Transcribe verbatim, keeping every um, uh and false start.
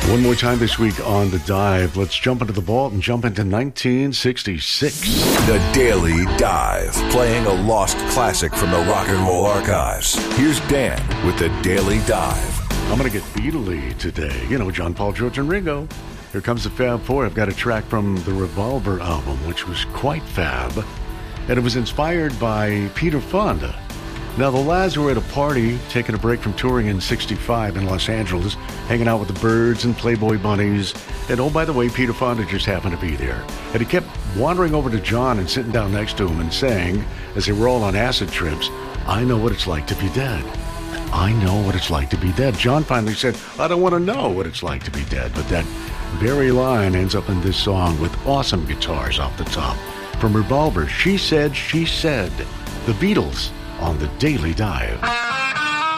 One more time this week on The Dive. Let's jump into the vault and jump into nineteen sixty-six. The Daily Dive, playing a lost classic from the Rock and Roll Archives. Here's Dan with The Daily Dive. I'm going to get Beatley today. You know, John, Paul, George, and Ringo. Here comes the Fab Four. I've got a track from the Revolver album, which was quite fab. And it was inspired by Peter Fonda. Now, the lads were at a party, taking a break from touring in sixty-five in Los Angeles, hanging out with the Byrds and Playboy Bunnies. And oh, by the way, Peter Fonda just happened to be there. And he kept wandering over to John and sitting down next to him and saying, as they were all on acid trips, "I know what it's like to be dead. I know what it's like to be dead." John finally said, "I don't want to know what it's like to be dead." But that very line ends up in this song with awesome guitars off the top. From Revolver, She Said, She Said, The Beatles on The Daily Dive.